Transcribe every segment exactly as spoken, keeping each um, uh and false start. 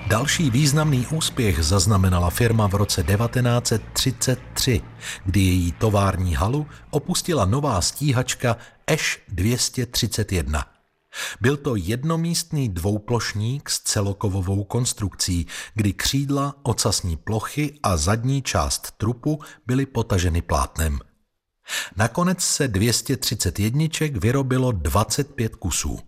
Další významný úspěch zaznamenala firma v roce devatenáct set třicet tři, kdy její tovární halu opustila nová stíhačka Eš dvě stě třicet jedna. Byl to jednomístný dvouplošník s celokovovou konstrukcí, kdy křídla, ocasní plochy a zadní část trupu byly potaženy plátnem. Nakonec se dvě stě třicet jedniček vyrobilo dvacet pět kusů.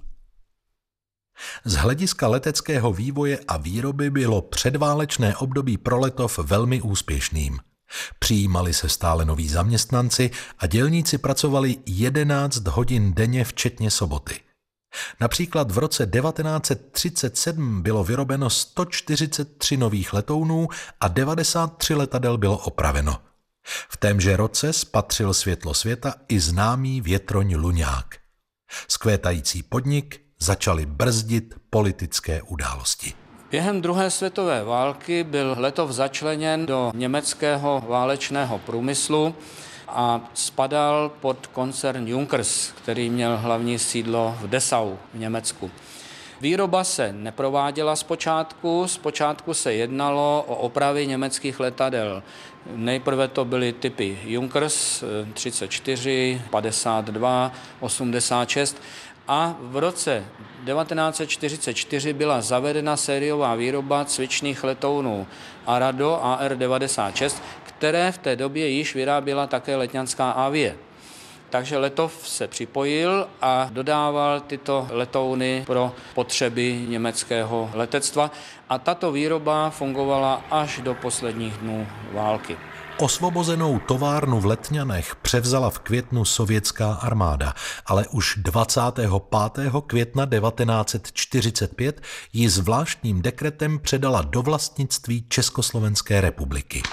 Z hlediska leteckého vývoje a výroby bylo předválečné období pro Letov velmi úspěšným. Přijímali se stále noví zaměstnanci a dělníci pracovali jedenáct hodin denně včetně soboty. Například v roce devatenáct set třicet sedm bylo vyrobeno sto čtyřicet tři nových letounů a devadesát tři letadel bylo opraveno. V témže roce spatřil světlo světa i známý větroň Luňák. Zkvétající podnik začaly brzdit politické události. Během druhé světové války byl Letov začleněn do německého válečného průmyslu a spadal pod koncern Junkers, který měl hlavní sídlo v Dessau v Německu. Výroba se neprováděla zpočátku, zpočátku se jednalo o opravy německých letadel. Nejprve to byly typy Junkers třicet čtyři, padesát dva, osmdesát šest a v roce devatenáct set čtyřicet čtyři byla zavedena sériová výroba cvičných letounů Arado A R devadesát šest, které v té době již vyráběla také letňanská Avie. Takže Letov se připojil a dodával tyto letouny pro potřeby německého letectva a tato výroba fungovala až do posledních dnů války. Osvobozenou továrnu v Letňanech převzala v květnu sovětská armáda, ale už dvacátého pátého května devatenáct set čtyřicet pět ji zvláštním dekretem předala do vlastnictví Československé republiky.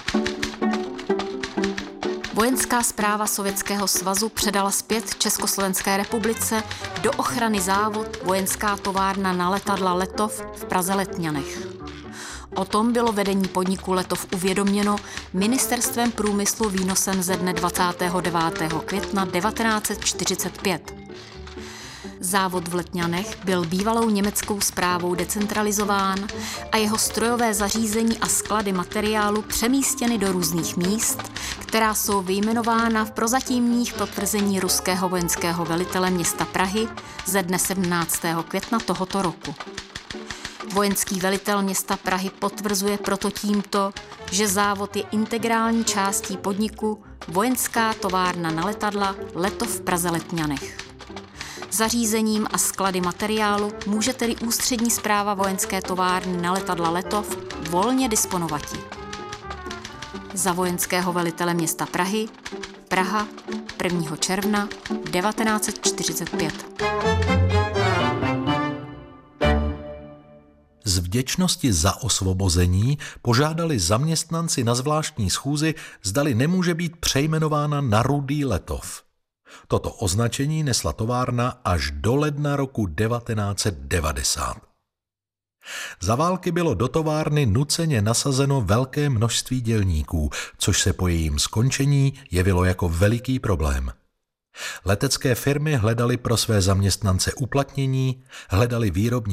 Vojenská správa Sovětského svazu předala zpět Československé republice do ochrany závod Vojenská továrna na letadla Letov v Praze Letňanech. O tom bylo vedení podniku Letov uvědoměno Ministerstvem průmyslu výnosem ze dne dvacátého devátého května devatenáct set čtyřicet pět. Závod v Letňanech byl bývalou německou správou decentralizován a jeho strojové zařízení a sklady materiálu přemístěny do různých míst, která jsou vyjmenována v prozatímních potvrzení ruského vojenského velitele města Prahy ze dne sedmnáctého května tohoto roku. Vojenský velitel města Prahy potvrzuje proto tímto, že závod je integrální částí podniku Vojenská továrna na letadla Letov v Praze Letňanech. Zařízením a sklady materiálu může tedy ústřední správa Vojenské továrny na letadla Letov volně disponovati. Za vojenského velitele města Prahy, Praha, prvního června devatenáct set čtyřicet pět. Z vděčnosti za osvobození požádali zaměstnanci na zvláštní schůzi, zdali nemůže být přejmenována na Rudý Letov. Toto označení nesla továrna až do ledna roku devatenáct set devadesát. Za války bylo do továrny nuceně nasazeno velké množství dělníků, což se po jejím skončení jevilo jako veliký problém. Letecké firmy hledaly pro své zaměstnance uplatnění, hledaly výrobní